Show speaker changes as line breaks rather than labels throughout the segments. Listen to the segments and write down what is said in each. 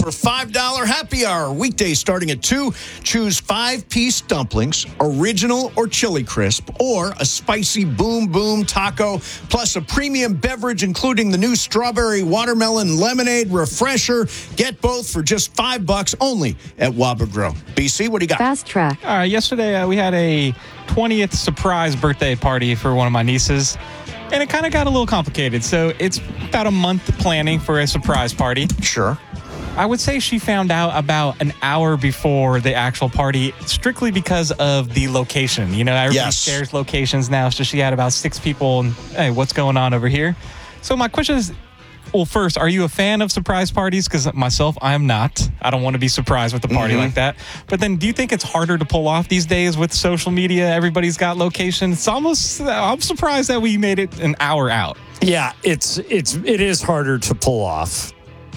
for $5 happy hour. Weekdays starting at 2. Choose 5-piece dumplings, original or chili crisp, or a spicy boom boom taco, plus a premium beverage including the new strawberry watermelon lemonade refresher. Get both for just $5 only at Waba Grill. BC, what do you got?
Fast track.
All right, yesterday we had a 20th surprise birthday party for one of my nieces, and it kind of got a little complicated. So it's about a month planning for a surprise party.
Sure.
I would say she found out about an hour before the actual party, strictly because of the location. You know, everybody shares locations now, so she had about 6 people, and hey, what's going on over here? So my question is, well, first, are you a fan of surprise parties? Because myself, I am not. I don't want to be surprised with a party like that. But then do you think it's harder to pull off these days with social media? Everybody's got locations. It's almost, I'm surprised that we made it an hour out.
Yeah, it is harder to pull off.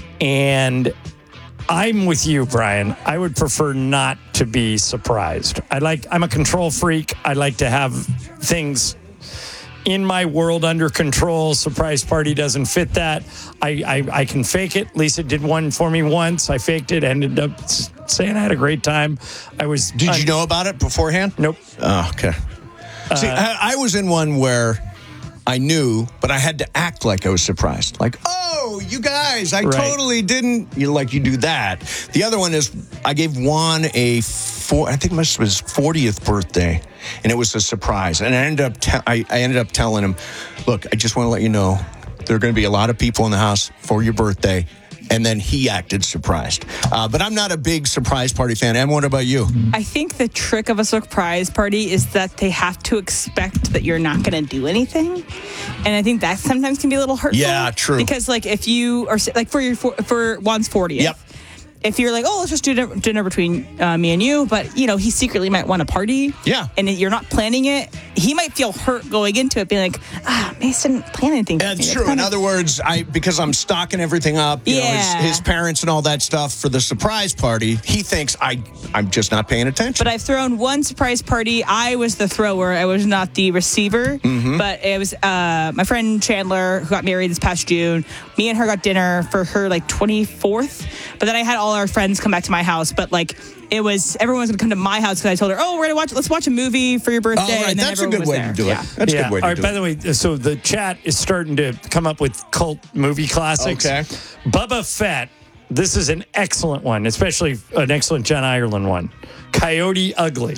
And I'm with you, Brian. I would prefer not to be surprised. I'm a control freak. I like to have things in my world under control. Surprise party doesn't fit that. I can fake it. Lisa did one for me once. I faked it, ended up saying I had a great time.
Did you know about it beforehand?
Nope.
Oh, okay. See, I was in one where I knew, but I had to act like I was surprised. Like, oh, you guys, I totally didn't. You do that. The other one is I gave Juan I think it was his 40th birthday, and it was a surprise. And I ended up telling him, look, I just want to let you know there are going to be a lot of people in the house for your birthday. And then he acted surprised. But I'm not a big surprise party fan. Em, what about you?
I think the trick of a surprise party is that they have to expect that you're not going to do anything. And I think that sometimes can be a little hurtful.
Yeah, true.
Because like if you are like for Juan's 40th.
Yep.
If you're like, oh, let's just do dinner between me and you, but, he secretly might want a party.
Yeah.
And you're not planning it. He might feel hurt going into it, being like, Mace didn't plan anything.
That's true. In other words, because I'm stocking everything up, his parents and all that stuff for the surprise party, he thinks I'm just not paying attention.
But I've thrown one surprise party. I was the thrower. I was not the receiver. Mm-hmm. But it was my friend Chandler, who got married this past June. Me and her got dinner for her 24th. But then I had all our friends come back to my house. But everyone was going to come to my house because I told her, oh, let's watch a movie for your birthday.
Oh, right.
And then
that's a good way to do it. That's a good way to do it.
All right, by the way, so the chat is starting to come up with cult movie classics.
Okay.
Bubba Fett. This is an excellent one, especially an excellent John Ireland one. Coyote Ugly.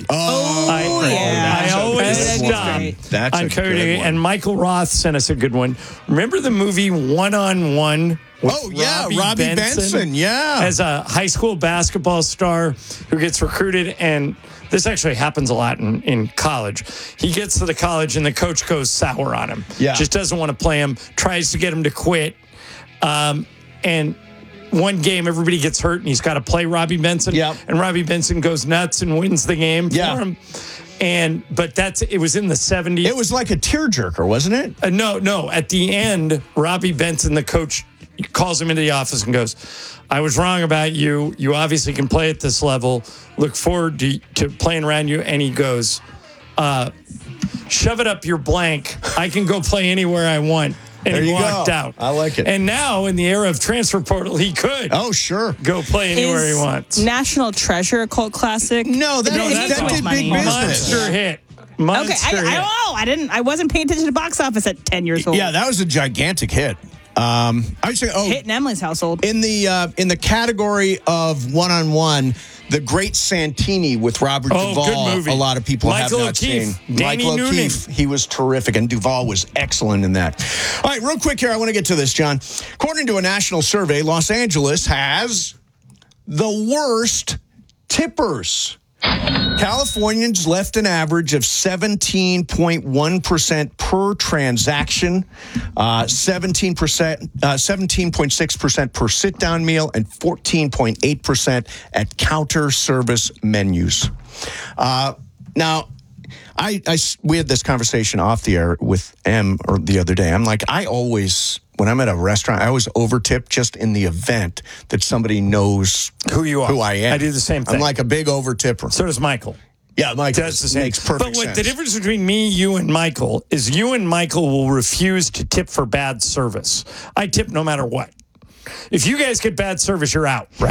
I always stop on Coyote. And Michael Roth sent us a good one. Remember the movie One-on-One?
Robbie Benson. Yeah.
As a high school basketball star who gets recruited, and this actually happens a lot in college. He gets to the college and the coach goes sour on him.
Yeah.
Just doesn't want to play him, tries to get him to quit. And one game, everybody gets hurt, and he's got to play Robbie Benson.
Yep.
And Robbie Benson goes nuts and wins the game for him. But it was in the 70s.
It was like a tearjerker, wasn't it?
No. At the end, Robbie Benson, the coach, calls him into the office and goes, I was wrong about you. You obviously can play at this level. Look forward to playing around you. And he goes, shove it up your blank. I can go play anywhere I want. And he walked out.
I like it.
And now, in the era of transfer portal, he could.
Oh, sure.
Go play anywhere he wants.
National Treasure a cult classic?
No, that did big business.
Monster hit.
I wasn't paying attention to box office at 10 years old.
Yeah, that was a gigantic hit. I would say,
hit in Emily's household.
In the category of one-on-one, The Great Santini with Robert Duvall.
Good movie.
A lot of people have not
O'Keefe.
seen.
Danny
Michael O'Keefe, he was terrific, and Duvall was excellent in that. All right, real quick here, I want to get to this, John. According to a national survey, Los Angeles has the worst tippers. Californians left an average of 17.1% per transaction, 17.6% per sit-down meal, and 14.8% at counter service menus. Now, we had this conversation off the air with Em the other day. I'm like, when I'm at a restaurant, I always over-tip just in the event that somebody knows
who you are.
Who I am.
I do the same thing.
I'm like a big over-tipper.
So does Michael.
Yeah, Michael
does the same.
Makes perfect sense.
But the difference between me, you, and Michael is you and Michael will refuse to tip for bad service. I tip no matter what. If you guys get bad service, you're out, right?